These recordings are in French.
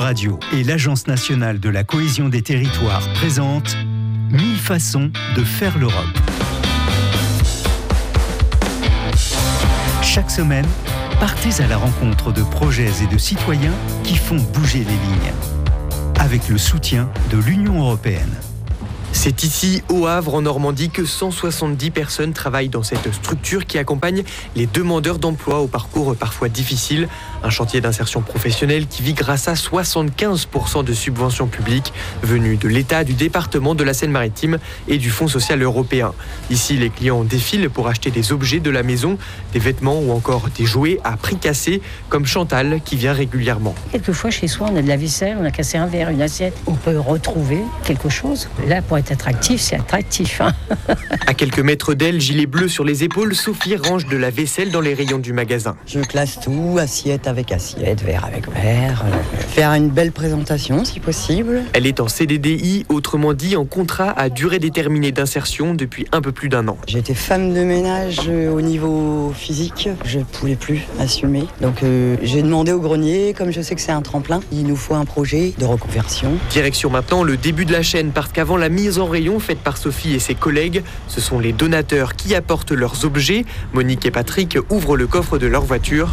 Radio et l'Agence nationale de la cohésion des territoires présentent 1000 façons de faire l'Europe. Chaque semaine, partez à la rencontre de projets et de citoyens qui font bouger les lignes. Avec le soutien de l'Union européenne. C'est ici, au Havre, en Normandie, que 170 personnes travaillent dans cette structure qui accompagne les demandeurs d'emploi au parcours parfois difficile. Un chantier d'insertion professionnelle qui vit grâce à 75% de subventions publiques venues de l'État, du département de la Seine-Maritime et du Fonds social européen. Ici, les clients défilent pour acheter des objets de la maison, des vêtements ou encore des jouets à prix cassé, comme Chantal qui vient régulièrement. Quelquefois, chez soi, on a de la vaisselle, on a cassé un verre, une assiette. On peut retrouver quelque chose. Là, pour être attractif, c'est attractif. À quelques mètres d'elle, gilet bleu sur les épaules, Sophie range de la vaisselle dans les rayons du magasin. Je classe tout, assiette avec assiette, verre avec verre. Faire une belle présentation si possible. Elle est en CDDI, autrement dit en contrat à durée déterminée d'insertion depuis un peu plus d'1 an. J'étais femme de ménage au niveau physique. Je ne pouvais plus assumer. Donc j'ai demandé au grenier, comme je sais que c'est un tremplin, il nous faut un projet de reconversion. Direction maintenant le début de la chaîne, parce qu'avant la mise en rayon faite par Sophie et ses collègues, ce sont les donateurs qui apportent leurs objets. Monique et Patrick ouvrent le coffre de leur voiture.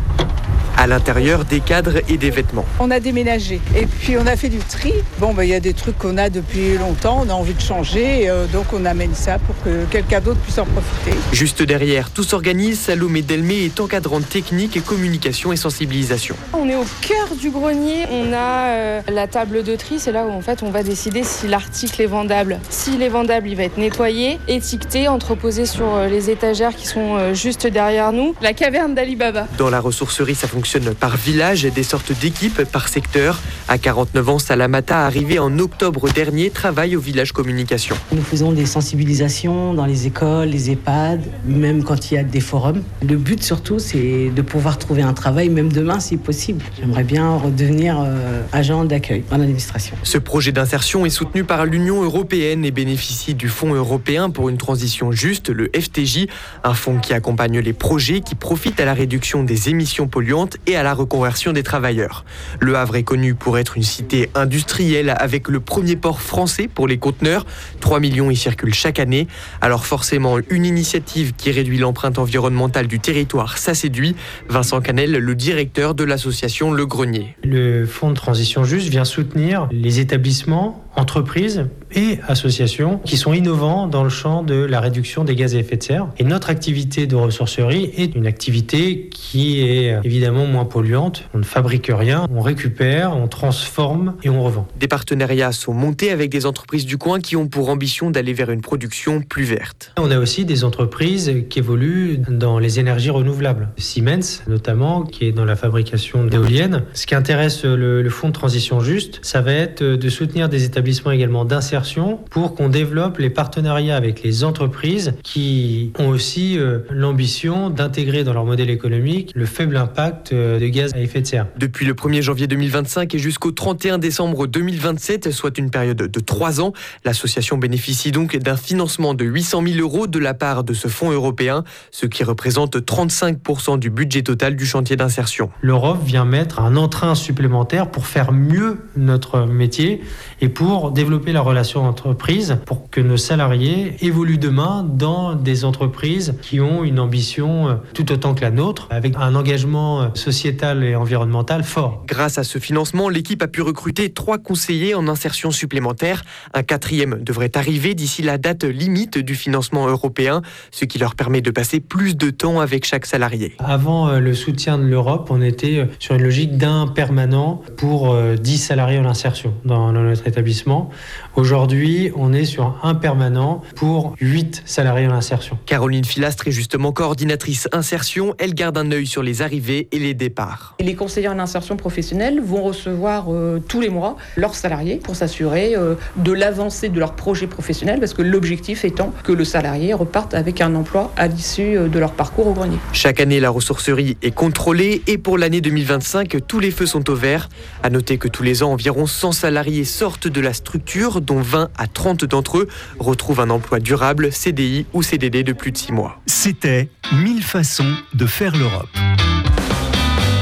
À l'intérieur, des cadres et des vêtements. On a déménagé et puis on a fait du tri. Il y a des trucs qu'on a depuis longtemps, on a envie de changer, donc on amène ça pour que quelqu'un d'autre puisse en profiter. Juste derrière, tout s'organise. Salomé Delmé est encadrante technique, communication et sensibilisation. On est au cœur du grenier. On a la table de tri, c'est là où en fait on va décider si l'article est vendable. S'il est vendable, il va être nettoyé, étiqueté, entreposé sur les étagères qui sont juste derrière nous. La caverne d'Ali Baba. Dans la ressourcerie, ça fonctionne par village, des sortes d'équipes par secteur. À 49 ans, Salamata, arrivée en octobre dernier, travaille au village communication. Nous faisons des sensibilisations dans les écoles, les EHPAD, même quand il y a des forums. Le but surtout, c'est de pouvoir trouver un travail, même demain si possible. J'aimerais bien redevenir agent d'accueil dans l'administration. Ce projet d'insertion est soutenu par l'Union européenne et bénéficie du Fonds européen pour une transition juste, le FTJ, un fonds qui accompagne les projets qui profitent à la réduction des émissions polluantes et à la reconversion des travailleurs. Le Havre est connu pour être une cité industrielle avec le premier port français pour les conteneurs. 3 millions y circulent chaque année. Alors forcément, une initiative qui réduit l'empreinte environnementale du territoire, ça séduit. Vincent Canel, le directeur de l'association Le Grenier. Le Fonds de transition juste vient soutenir les établissements, entreprises et associations qui sont innovants dans le champ de la réduction des gaz à effet de serre. Et notre activité de ressourcerie est une activité qui est évidemment moins polluante. On ne fabrique rien, on récupère, on transforme et on revend. Des partenariats sont montés avec des entreprises du coin qui ont pour ambition d'aller vers une production plus verte. On a aussi des entreprises qui évoluent dans les énergies renouvelables. Siemens, notamment, qui est dans la fabrication d'éoliennes. Ce qui intéresse le Fonds de transition juste, ça va être de soutenir des établissements également d'insertion pour qu'on développe les partenariats avec les entreprises qui ont aussi l'ambition d'intégrer dans leur modèle économique le faible impact de gaz à effet de serre. Depuis le 1er janvier 2025 et jusqu'au 31 décembre 2027, soit une période de 3 ans, l'association bénéficie donc d'un financement de 800 000 € de la part de ce fonds européen, ce qui représente 35% du budget total du chantier d'insertion. L'Europe vient mettre un entrain supplémentaire pour faire mieux notre métier et pour développer la relation entreprise, pour que nos salariés évoluent demain dans des entreprises qui ont une ambition tout autant que la nôtre, avec un engagement sociétal et environnemental fort. Grâce à ce financement, l'équipe a pu recruter 3 conseillers en insertion supplémentaire. Un 4e devrait arriver d'ici la date limite du financement européen, ce qui leur permet de passer plus de temps avec chaque salarié. Avant le soutien de l'Europe, on était sur une logique d'un permanent pour 10 salariés en insertion dans notre établissement. Aujourd'hui, on est sur un permanent pour 8 salariés en insertion. Caroline Filastre est justement coordinatrice insertion. Elle garde un œil sur les arrivées et les départs. Les conseillers en insertion professionnelle vont recevoir tous les mois leurs salariés pour s'assurer de l'avancée de leur projet professionnel, parce que l'objectif étant que le salarié reparte avec un emploi à l'issue de leur parcours au grenier. Chaque année, la ressourcerie est contrôlée et pour l'année 2025, tous les feux sont au vert. À noter que tous les ans, environ 100 salariés sortent de la structure, dont 20 à 30 d'entre eux retrouvent un emploi durable, CDI ou CDD de plus de 6 mois. C'était 1000 façons de faire l'Europe. Une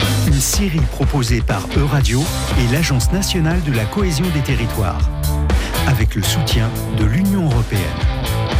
série proposée par Euradio et l'Agence nationale de la cohésion des territoires, avec le soutien de l'Union européenne.